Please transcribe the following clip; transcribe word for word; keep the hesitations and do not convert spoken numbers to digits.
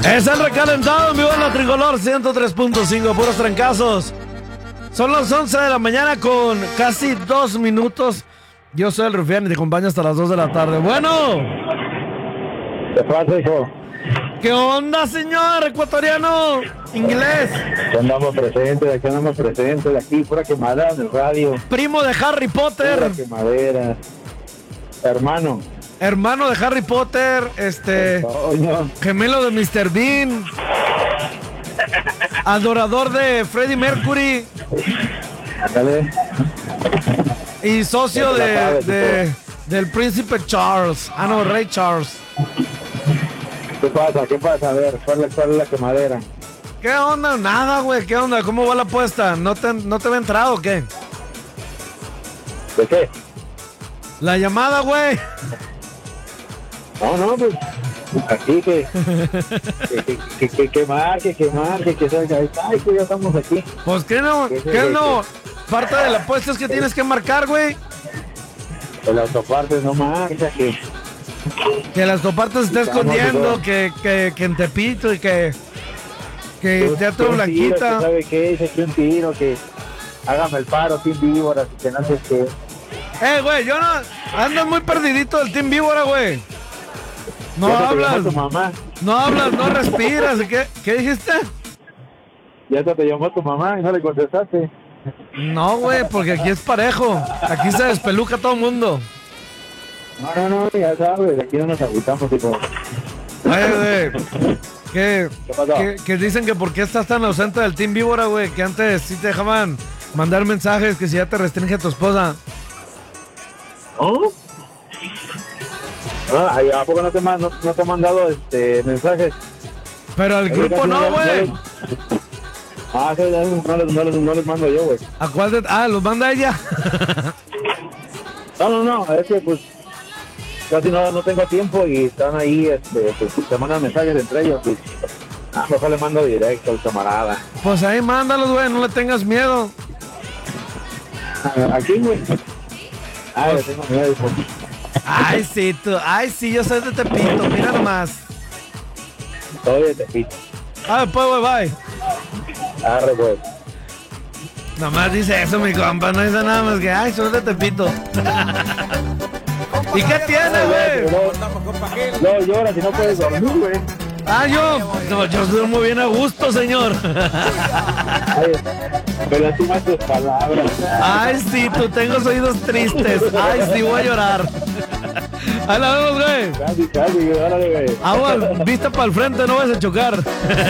Es el recalentado en vivo en la Tricolor ciento tres punto cinco, puros trancazos. Son las once de la mañana con casi dos minutos. Yo soy el Rufián y te acompaño hasta las dos de la tarde. Bueno. ¿Qué pasa, hijo? ¿Qué onda, señor ecuatoriano? Inglés. Aquí andamos presentes, aquí andamos presentes, aquí pura quemadera en el radio. Primo de Harry Potter. Pura quemadera. Hermano. Hermano de Harry Potter, este, oh, no. gemelo de mister Bean, adorador de Freddie Mercury. Dale. Y socio de, de del príncipe Charles. Ah, no, rey Charles. ¿Qué pasa? ¿Qué pasa? A ver, ¿cuál es, cuál es la quemadera? ¿Qué onda? Nada, güey. ¿Qué onda? ¿Cómo va la apuesta? ¿No te, no te había entrado o qué? ¿De qué? La llamada, güey. No, no, pues aquí que que, que, que, que marque, que marque, que salga. Ay, que ya estamos aquí. Pues qué no, ¿Qué, qué qué, no. Parte de la apuesta es que tienes que marcar, güey. El autoparte no marca, que... Que el autoparte se está escondiendo, que, que, que en Tepito y que... Que Teatro Blanquita. Que ¿sabe qué? Dice que un tiro, que... Hágame el paro, Team Víbora, que no sé qué. Eh, güey, yo no... Andas muy perdidito del Team Víbora, güey. No Ya te hablas. llamó tu mamá. No hablas, no respiras. ¿Qué, ¿Qué dijiste? Ya te llamó tu mamá y no le contestaste. No, güey, porque aquí es parejo. Aquí se despeluca todo el mundo. No, no, no, ya sabes, aquí no nos agüitamos, tipo. Oye, güey, que, ¿Qué pasó? que, que dicen que por qué estás tan ausente del Team Víbora, güey, que antes sí te dejaban mandar mensajes, que si ya te restringe tu esposa. ¿Oh? Ah, ¿a poco no te, man, no, no te han mandado este, mensajes? Pero al grupo no, güey. Ah, sí, no, les, no, les, no les mando yo, güey. ¿A cuál de...? Ah, ¿los manda ella? No, no, no, es que pues casi no, no tengo tiempo y están ahí, este, pues te mandan mensajes entre ellos y ah, mejor le mando directo al camarada. Pues ahí mándalos, güey, no le tengas miedo. Ah, aquí, güey. Ah, le tengo miedo, hijo. Ay, sí, tú. Ay, sí, yo soy de Tepito, mira nomás. Soy de Tepito. Ah, después, güey, bye. Arre, güey. Nomás dice eso, mi compa, no dice nada más que, ay, soy de Tepito. ¿Y qué tiene, güey? No, no lloras y no puedes dormir, güey. Ah, yo, no, yo duermo bien a gusto, señor. Ay, me lastimas tus palabras. Ay, sí, tú tengo los oídos tristes. Ay, sí, voy a llorar. Ahí la vemos, güey. Casi, casi, órale, güey. Agua, vista para el frente, no vas a chocar.